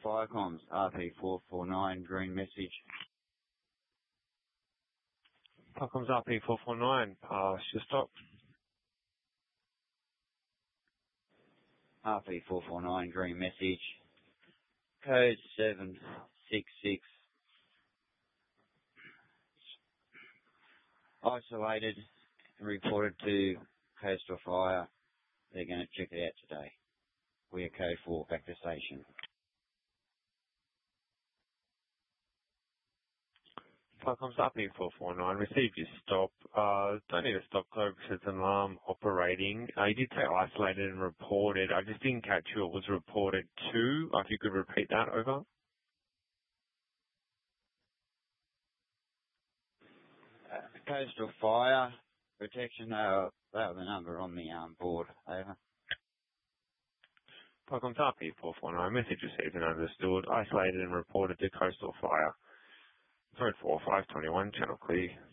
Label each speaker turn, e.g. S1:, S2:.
S1: Firecoms, RP449, green message.
S2: Firecoms RP449, should stop.
S1: RP449, green message. Code 766. Isolated and reported to Coastal Fire. They're going to check it out today. We are code 4, back to station.
S2: Firecoms RP449, received your stop. Don't need a stop code because it's an alarm operating. You did say isolated and reported. I just didn't catch who it was reported to. If you could repeat that, over.
S1: Coastal Fire Protection, they were the number on the board, over.
S2: Firecoms RP449, message received and understood. Isolated and reported to Coastal Fire. 4 521, channel clear.